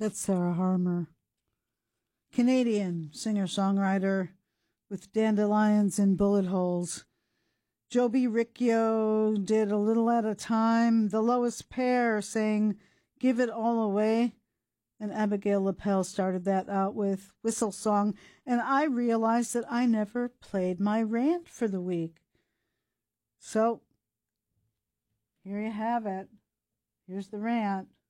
That's Sarah Harmer. Canadian singer-songwriter with Dandelions and Bullet Holes. Joby Riccio did A Little at a Time. The Lowest Pair sang Give It All Away. And Abigail Lapel started that out with Whistle Song. And I realized that I never played my rant for the week. So, here you have it. Here's the rant.